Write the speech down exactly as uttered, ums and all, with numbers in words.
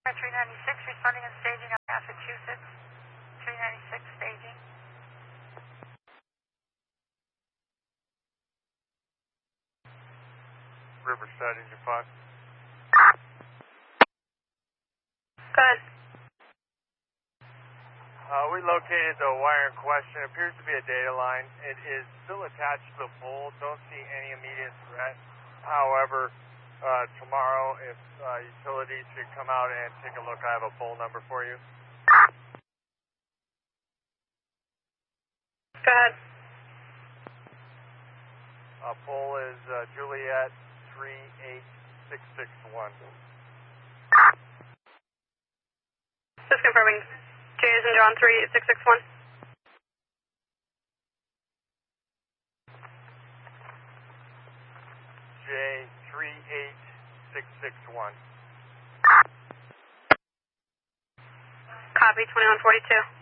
three ninety-six, responding and staging on Massachusetts. three ninety-six, staging. Riverside, engine five. Go ahead. Uh, we located the wire in question. It appears to be a data line. It is still attached to the pole. Don't see any immediate threat. However, uh, tomorrow, if uh, utilities should come out and take a look, I have a pole number for you. Go ahead. Uh, pole is uh, Juliet three eight six six one. Just confirming. Jason John three eight six six one. J three eight six six one. Copy, twenty-one forty-two.